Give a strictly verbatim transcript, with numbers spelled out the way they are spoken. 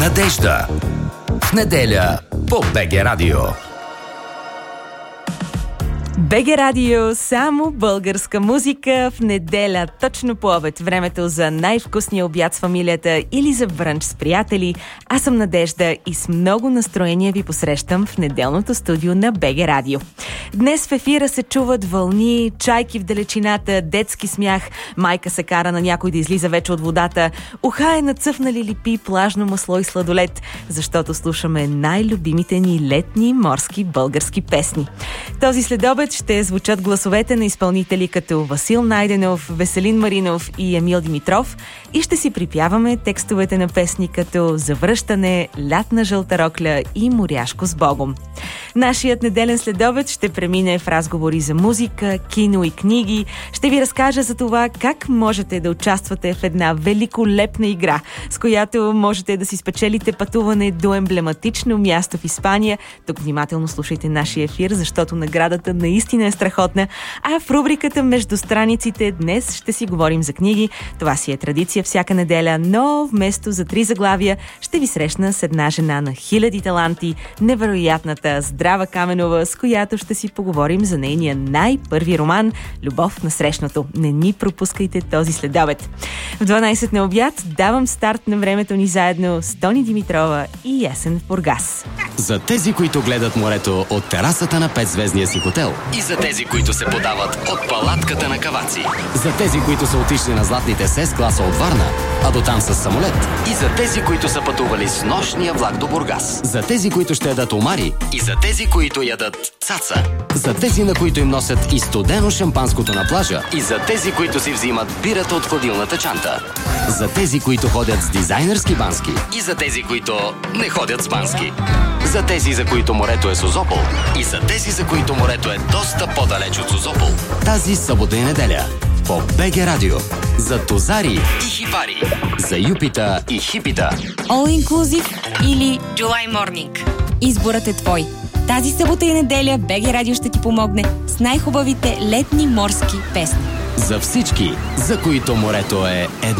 Надежда. В неделя по БГ Радио. БГ Радио, само българска музика в неделя, точно по обед. Времето за най-вкусния обяд с фамилията или за брънч с приятели. Аз съм Надежда и с много настроение ви посрещам в неделното студио на БГ Радио. Днес в ефира се чуват вълни, чайки в далечината, детски смях, майка се кара на някой да излиза вече от водата, уха е нацъфнали липи, плажно масло и сладолет, защото слушаме най-любимите ни летни морски български песни. Този следобед ще звучат гласовете на изпълнители като Васил Найденов, Веселин Маринов и Емил Димитров и ще си припяваме текстовете на песни като Завръщане, Лятна жълта рокля и Моряшко с Богом. Нашият неделен следобед ще премине в разговори за музика, кино и книги. Ще ви разкажа за това как можете да участвате в една великолепна игра, с която можете да си спечелите пътуване до емблематично място в Испания. Тук внимателно слушайте нашия ефир, защото наградата наистина е страхотна. А в рубриката Между страниците днес ще си говорим за книги. Това си е традиция всяка неделя, но вместо за три заглавия ще ви срещна с една жена на хиляди таланти, невероятната Здрава Каменова, с която ще си поговорим за нейния най-първи роман «Любов на срещното». Не ни пропускайте този следобед. В дванайсет на обяд давам старт на времето ни заедно с Тони Димитрова и Есен в Бургас. За тези, които гледат морето от терасата на петзвездния си хотел. И за тези, които се подават от палатката на Каваци. За тези, които са отишли на златните ес класа от Варна, а до там с самолет. И за тези, които са пътували с нощния влак до Бургас. За тези, които ще ядат омари. И за тези, които ядат цаца. За тези, на които им носят и студено шампанското на плажа. И за тези, които си взимат бирата от хладилната чанта. За тези, които ходят с дизайнерски бански. И за тези, които не ходят с бански. За тези, за които морето е Созопол. И за тези, за които морето е доста по-далеч от Созопол. Тази събота и неделя по БГ Радио. За тозари и хипари. За юпита и хипита. All Inclusive или July Morning. Изборът е твой. Тази събота и неделя БГ Радио ще ти помогне с най-хубавите летни морски песни. За всички, за които морето е едно.